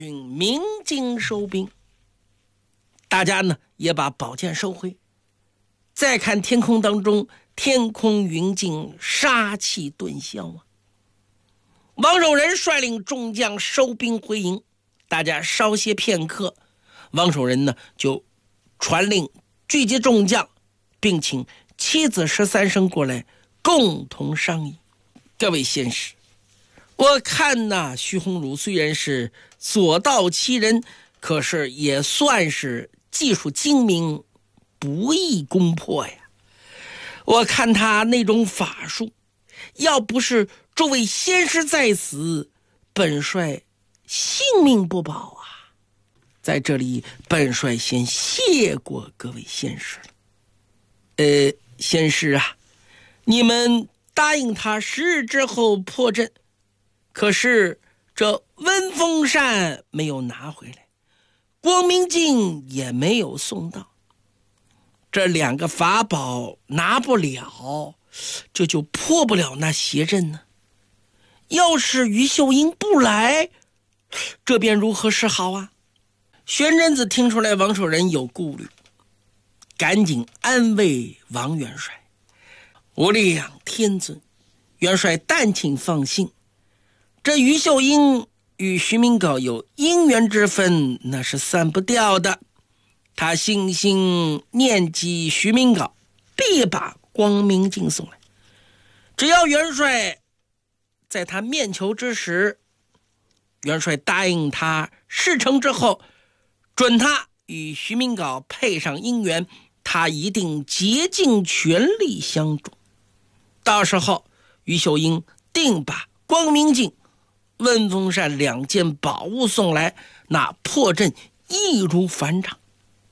鸣金收兵，大家呢也把宝剑收回。再看天空当中，天空云尽，杀气顿消啊。王守仁率领众将收兵回营，大家稍歇片刻，王守仁呢就传令聚集众将，并请妻子13声过来共同商议。各位先师，我看呐，徐鸿儒虽然是左道奇人，可是也算是技术精明，不易攻破呀。我看他那种法术，要不是诸位先师在此，本帅性命不保啊。在这里，本帅先谢过各位先师了。先师啊，你们答应他10日之后破阵，可是这温风扇没有拿回来，光明镜也没有送到，这2个法宝拿不了，这就破不了那邪阵呢。要是于秀英不来，这便如何是好啊？玄真子听出来王守仁有顾虑，赶紧安慰王元帅：无量天尊，元帅但请放心，这于秀英与徐明镐有姻缘之分，那是散不掉的。他心心念及徐明镐，必把光明镜送来。只要元帅在他面求之时，元帅答应他事成之后，准他与徐明镐配上姻缘，他一定竭尽全力相助。到时候于秀英定把光明镜、温风扇2件宝物送来，那破阵易如反掌。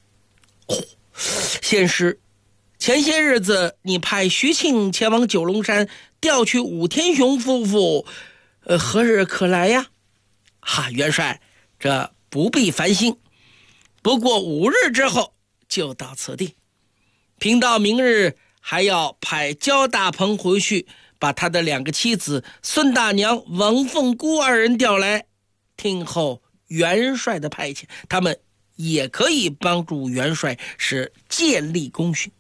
先师，前些日子你派徐庆前往九龙山调取武天雄夫妇，何日可来呀？元帅，这不必烦心，不过5日之后就到此地。贫道明日还要派焦大鹏回去，把他的2个妻子孙大娘、王凤姑2人调来，听候元帅的派遣，他们也可以帮助元帅是建立功勋。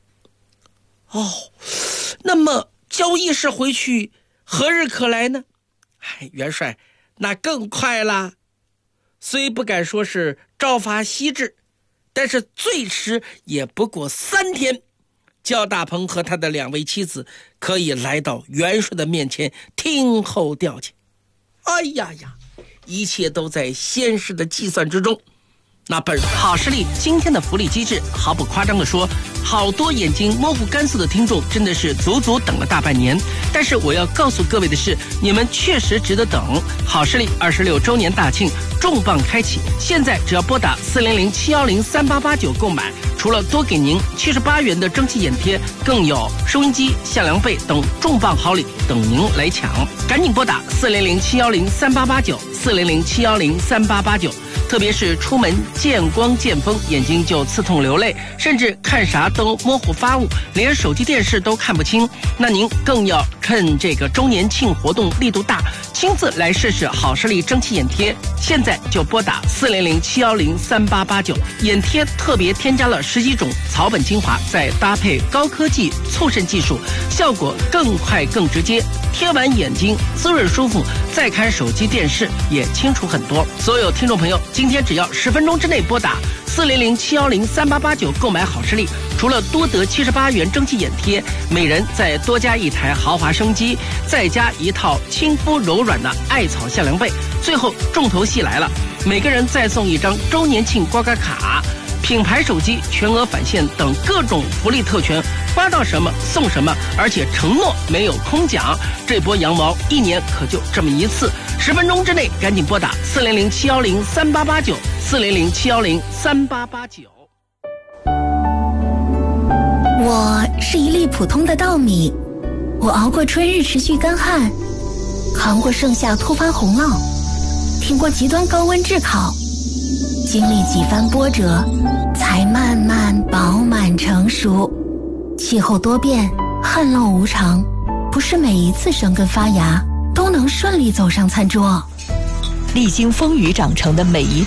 那么焦义士回去何日可来呢？元帅，那更快啦。虽不敢说是朝发夕至，但是最迟也不过3天，焦大鹏和他的2位妻子可以来到元帅的面前听候调遣。一切都在先师的计算之中。那本好视力今天的福利机制，毫不夸张地说，好多眼睛模糊干涩的听众真的是足足等了大半年。但是我要告诉各位的是，你们确实值得等。好视力26周年大庆重磅开启，现在只要拨打400-710-3889购买，除了多给您78元的蒸汽眼贴，更有收音机、限量被等重磅好礼等您来抢。赶紧拨打400-710-3889 400-710-3889。特别是出门见光见风，眼睛就刺痛流泪，甚至看啥都模糊发雾，连手机电视都看不清，那您更要趁这个周年庆活动力度大，亲自来试试好视力蒸汽眼贴。现在就拨打400-710-3889，眼贴特别添加了10几种草本精华，再搭配高科技促渗技术，效果更快更直接，贴完眼睛滋润舒服，再看手机电视也清楚很多。所有听众朋友，今天只要10分钟之内拨打400-710-3889购买好视力，除了多得78元蒸汽眼贴，每人再多加1台豪华升机，再加1套亲肤柔软的艾草限量被，最后重头戏来了，每个人再送1张周年庆刮刮卡，品牌手机全额返现等各种福利特权，刮到什么送什么，而且承诺没有空奖。这波羊毛1年可就这么一次，10分钟之内赶紧拨打400-710-3889 400-710-3889。 我是一粒普通的稻米，我熬过春日持续干旱，扛过盛夏突发洪涝，挺过极端高温炙烤，经历几番波折，才慢慢饱满成熟。气候多变，旱涝无常，不是每一次生根发芽都能顺利走上餐桌。 历经风雨长成的每一